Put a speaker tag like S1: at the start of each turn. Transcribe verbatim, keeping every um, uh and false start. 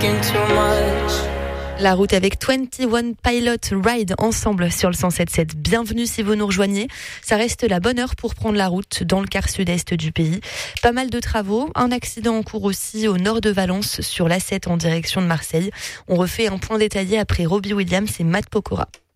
S1: La route avec vingt et un Pilot Ride ensemble sur le cent sept sept. Bienvenue si vous nous rejoignez. Ça reste la bonne heure pour prendre la route dans le quart sud-est du pays. Pas mal de travaux. Un accident en cours aussi au nord de Valence sur l'A sept en direction de Marseille. On refait un point détaillé après Robbie Williams et Matt Pokora.